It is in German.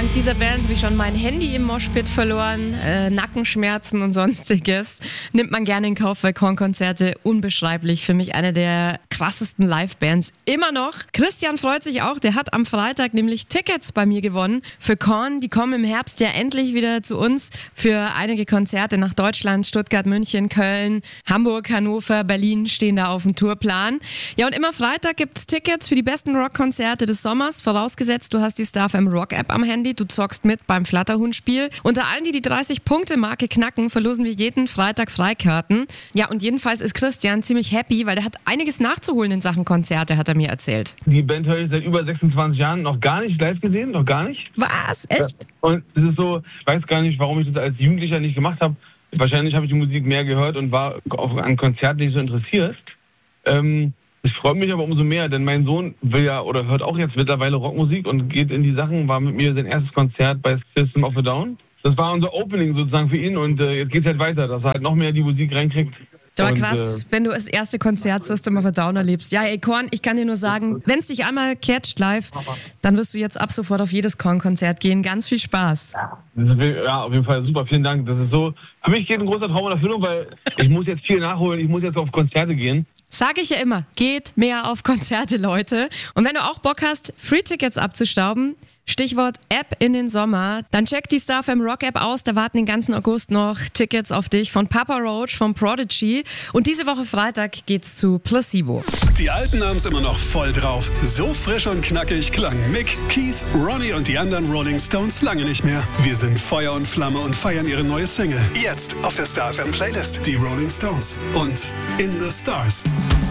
Dank dieser Band habe ich schon mein Handy im Moshpit verloren, Nackenschmerzen und sonstiges. Nimmt man gerne in Kauf, weil Korn-Konzerte unbeschreiblich. Für mich eine der krassesten Live-Bands immer noch. Christian freut sich auch, der hat am Freitag nämlich Tickets bei mir gewonnen für Korn. Die kommen im Herbst ja endlich wieder zu uns für einige Konzerte nach Deutschland, Stuttgart, München, Köln, Hamburg, Hannover, Berlin stehen da auf dem Tourplan. Ja, und immer Freitag gibt's Tickets für die besten Rockkonzerte des Sommers, vorausgesetzt du hast die StarFM Rock App am Handy, du zockst mit beim Flatterhund-Spiel. Unter allen, die die 30-Punkte-Marke knacken, verlosen wir jeden Freitag Freikarten. Ja, und jedenfalls ist Christian ziemlich happy, weil der hat einiges nachzuholen in Sachen Konzerte, hat er mir erzählt. Die Band höre ich seit über 26 Jahren noch gar nicht live gesehen, noch gar nicht. Was? Echt? Und es ist so, ich weiß gar nicht, warum ich das als Jugendlicher nicht gemacht habe. Wahrscheinlich habe ich die Musik mehr gehört und war an Konzerten nicht so interessiert. Es freut mich aber umso mehr, denn mein Sohn will ja oder hört auch jetzt mittlerweile Rockmusik und geht in die Sachen, war mit mir sein erstes Konzert bei System of a Down. Das war unser Opening sozusagen für ihn und jetzt geht's halt weiter, dass er halt noch mehr die Musik reinkriegt. Ist aber krass, wenn du das erste Konzert System of a Down erlebst. Ja, ey, Korn, ich kann dir nur sagen, wenn es dich einmal catcht live, dann wirst du jetzt ab sofort auf jedes Korn-Konzert gehen. Ganz viel Spaß. Ja, auf jeden Fall super, vielen Dank. Das ist so, für mich geht ein großer Traum in Erfüllung, weil ich muss jetzt viel nachholen, ich muss jetzt auf Konzerte gehen. Sag ich ja immer, geht mehr auf Konzerte, Leute. Und wenn du auch Bock hast, Free-Tickets abzustauben, Stichwort App in den Sommer, dann check die StarFM Rock App aus, da warten den ganzen August noch Tickets auf dich von Papa Roach, von Prodigy und diese Woche Freitag geht's zu Placebo. Die Alten haben's immer noch voll drauf. So frisch und knackig klang Mick, Keith, Ronnie und die anderen Rolling Stones lange nicht mehr. Wir sind Feuer und Flamme und feiern ihre neue Single. Jetzt auf der StarFM Playlist. Die Rolling Stones und In the Stars.